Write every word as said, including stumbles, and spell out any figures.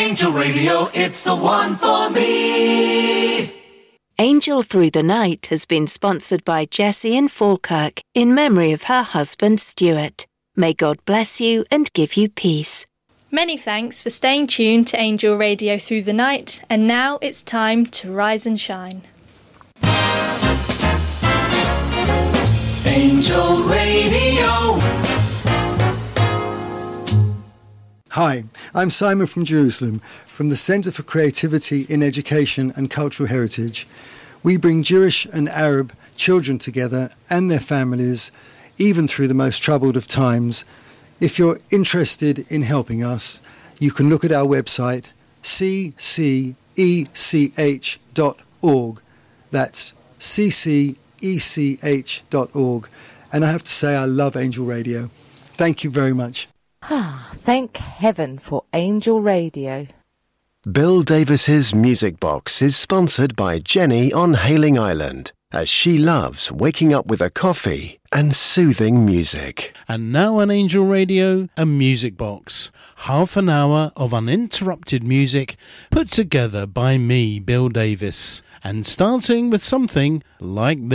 Angel Radio, it's the one for me. Angel Through the Night has been sponsored by Jessie in Falkirk in memory of her husband Stuart. May God bless you and give you peace. Many thanks for staying tuned to Angel Radio Through the Night, and now it's time to rise and shine. Angel Radio. Hi, I'm Simon from Jerusalem, from the Centre for Creativity in Education and Cultural Heritage. We bring Jewish and Arab children together and their families, even through the most troubled of times. If you're interested in helping us, you can look at our website, c c e c h dot org. That's c c e c h dot org. And I have to say I love Angel Radio. Thank you very much. Ah, thank heaven for Angel Radio. Bill Davis's Music Box is sponsored by Jenny on Hayling Island, as she loves waking up with a coffee and soothing music. And now on Angel Radio, a Music Box. Half an hour of uninterrupted music put together by me, Bill Davis. And starting with something like this.